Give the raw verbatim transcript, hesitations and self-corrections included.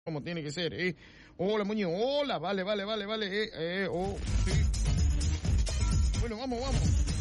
como tiene que ser, eh. Hola, Muñoz, hola, vale, vale, vale, vale, eh, eh, oh, sí. Bueno, vamos, vamos.